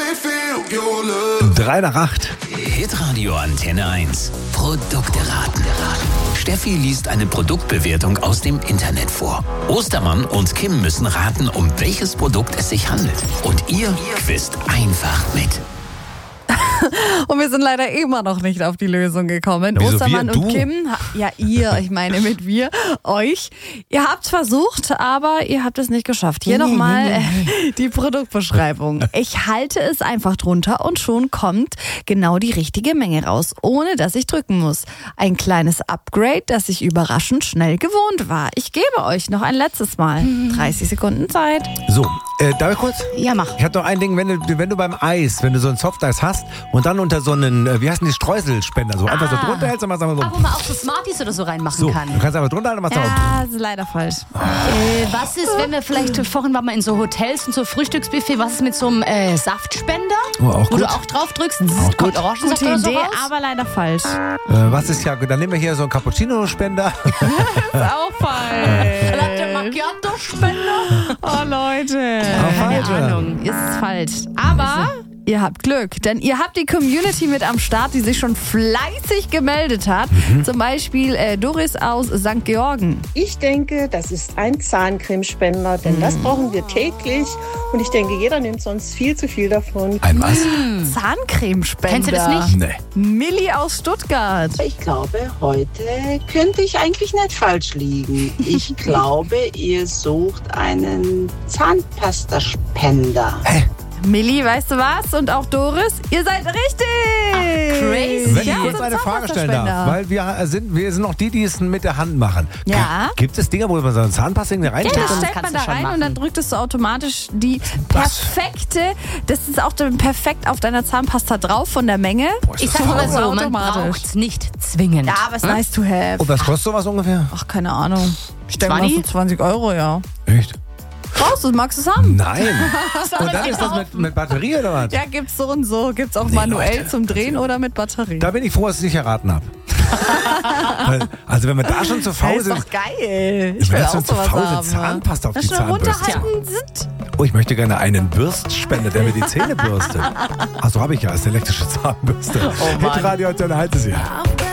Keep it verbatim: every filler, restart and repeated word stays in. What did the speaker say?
Drei nach acht. Hitradio Antenne eins. Produkte raten. Steffi liest eine Produktbewertung aus dem Internet vor. Ostermann und Kim müssen raten, um welches Produkt es sich handelt. Und ihr quizt einfach mit. Und wir sind leider immer noch nicht auf die Lösung gekommen. Wieso Ostermann wir? und Du? Kim, ja ihr, ich meine mit wir, euch. Ihr habt es versucht, aber ihr habt es nicht geschafft. Hier nochmal äh, die Produktbeschreibung. Ich halte es einfach drunter und schon kommt genau die richtige Menge raus, ohne dass ich drücken muss. Ein kleines Upgrade, das ich überraschend schnell gewohnt war. Ich gebe euch noch ein letztes Mal. dreißig Sekunden Zeit. So, äh, darf ich kurz? Ja, mach. Ich habe noch ein Ding, wenn du, wenn du beim Eis, wenn du so ein Softeis hast und dann unter so einen, äh, wie heißen die, Streuselspender, so einfach so drunter hältst und machst einfach so. Ah, wo man auch so Smarties oder so reinmachen So, kann. du kannst einfach drunter halten und machst einfach. Ja, das ist leider falsch. Äh, was ist, wenn wir vielleicht, vorhin waren wir in so Hotels und so Frühstücksbuffet, was ist mit so einem äh, Saftspender? Oh, auch wo gut. du auch drauf drückst, Auch kommt gut. Orangensaft Gute oder so Idee, raus? aber leider falsch. Äh, was ist ja, dann nehmen wir hier so einen Cappuccino-Spender. Ist auch falsch. Latte Macchiato-Spender? Oh Leute. Keine Keine Ahnung. Ist falsch. Aber ihr habt Glück, denn ihr habt die Community mit am Start, die sich schon fleißig gemeldet hat. Mhm. Zum Beispiel äh, Doris aus Sankt Georgen. Ich denke, das ist ein Zahncremespender, denn das brauchen wir täglich. Und ich denke, jeder nimmt sonst viel zu viel davon. Ein was? Zahncremespender. Kennst du das nicht? Nee. Milli aus Stuttgart. Ich glaube, heute könnte ich eigentlich nicht falsch liegen. Ich glaube, ihr sucht einen Zahnpastaspender. Milli, weißt du was? Und auch Doris, ihr seid richtig. crazy. Wenn ich Ja, kurz so eine Frage stellen darf, Zahnpastaspender. weil wir sind, wir sind auch die, die es mit der Hand machen. Ja. G- Gibt es Dinge, wo man so eine Zahnpasta irgendwie Ja, reinsteckt? das und- stellt kannst man du da schon rein und dann machen. drückt es so automatisch die Was? perfekte, das ist auch dann perfekt auf deiner Zahnpasta drauf von der Menge. Boah, ist Ich das sag mal traurig. so, man Automatisch. braucht's nicht zwingend. Ja, aber es ist nice to have. Und was kostet sowas ungefähr? Ach, keine Ahnung. Ich denke mal so zwanzig? zwanzig Euro, ja. Echt? Brauchst du, magst du es haben? Nein. Und dann ist das mit, mit Batterie oder was? Ja, gibt's so und so. Gibt's auch manuell Leute. zum Drehen oder mit Batterie. Da bin ich froh, dass ich nicht erraten habe. Also wenn man da schon zu faul ist ist, doch geil. Ich wenn will man auch schon zu sowas faul haben. ist, Zahnpasta auf Das die schon Zahnbürste. runterhalten sind. Oh, ich möchte gerne einen Bürstspender, der mir die Zähne bürstet. Ach so, habe ich ja, als elektrische Zahnbürste. Oh Mann. Hitradio, dann halte sie. Auf